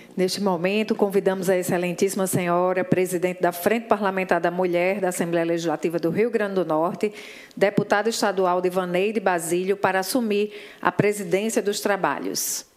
Neste momento, convidamos a excelentíssima senhora, presidente da Frente Parlamentar da Mulher da Assembleia Legislativa do Rio Grande do Norte, deputada estadual Divaneide Basílio, para assumir a presidência dos trabalhos.